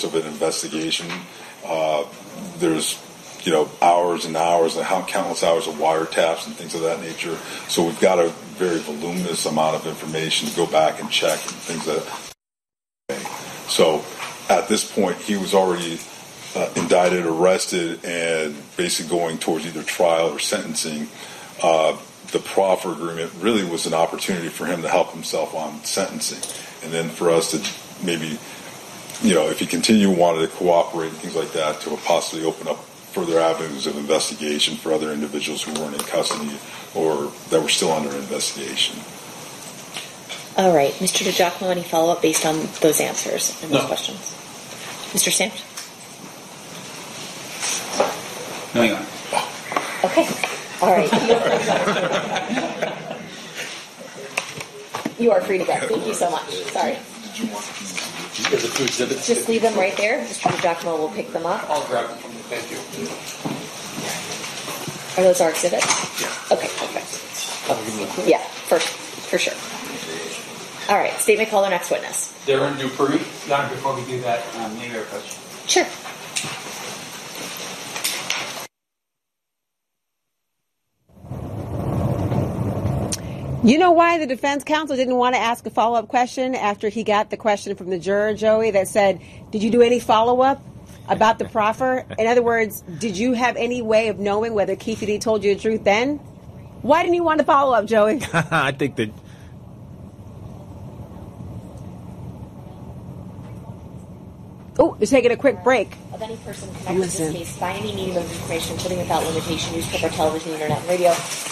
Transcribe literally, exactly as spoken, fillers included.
course of an investigation. Uh, there's, you know, hours and hours and countless hours of wiretaps and things of that nature. So we've got a very voluminous amount of information to go back and check and things that. So at this point, he was already uh, indicted, arrested, and basically going towards either trial or sentencing. Uh, the proffer agreement really was an opportunity for him to help himself on sentencing, and then for us to maybe, you know, if he continued wanted to cooperate and things like that, to possibly open up further avenues of investigation for other individuals who weren't in custody or that were still under investigation. All right. Mister DiGiacomo, any follow-up based on those answers and those no. questions? Mister Sanders? No, Your Honor. Okay. All right. You are free to go. Thank you so much. Sorry. There's a few exhibits. Just leave them right there. Mister DiGiacomo will pick them up. I'll grab them from you. Thank you. Are those our exhibits? Yeah. Okay, perfect. Yeah, for, for sure. All right, statement called our next witness. Darren Dupree. Your Honor, before we do that, um, maybe a question. Sure. You know why the defense counsel didn't want to ask a follow-up question after he got the question from the juror, Joey, that said, did you do any follow-up about the proffer? In other words, did you have any way of knowing whether Keefe D told you the truth then? Why didn't you want to follow up, Joey? I think that... Oh, we're taking a quick break. Of any person connected to this case by any medium of information, including without limitation, newspaper, television, internet, and radio,